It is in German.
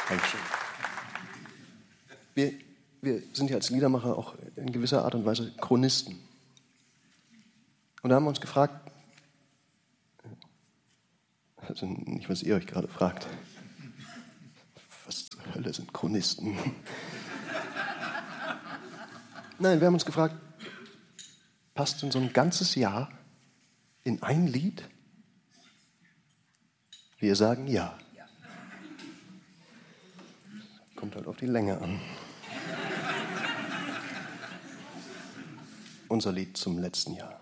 Dankeschön. Wir sind ja als Liedermacher auch in gewisser Art und Weise Chronisten. Und da haben wir uns gefragt, also nicht, was ihr euch gerade fragt, was zur Hölle sind Chronisten? Nein, wir haben uns gefragt, passt denn so ein ganzes Jahr in ein Lied? Wir sagen ja. Kommt halt auf die Länge an. Unser Lied zum letzten Jahr.